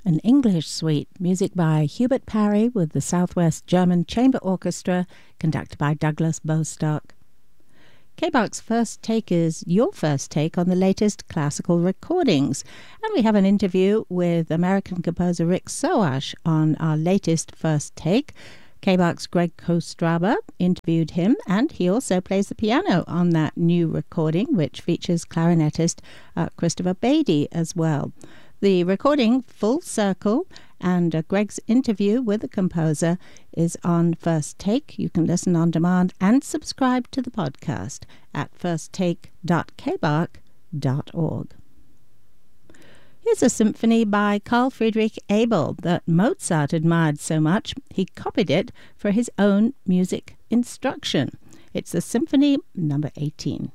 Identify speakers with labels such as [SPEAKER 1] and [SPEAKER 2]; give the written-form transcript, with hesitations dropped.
[SPEAKER 1] An English Suite, music by Hubert Parry with the Southwest German Chamber Orchestra, conducted by Douglas Bostock. K-Bach's First Take is your first take on the latest classical recordings, and we have an interview with American composer Rick Soash on our latest First Take. K-Bach's Greg Kostraba interviewed him, and he also plays the piano on that new recording, which features clarinetist Christopher Beatty as well. The recording, Full Circle, and Greg's interview with the composer is on First Take. You can listen on demand and subscribe to the podcast at firsttake.kbach.org. Here's a symphony by Carl Friedrich Abel that Mozart admired so much he copied it for his own music instruction. It's the Symphony No. 18.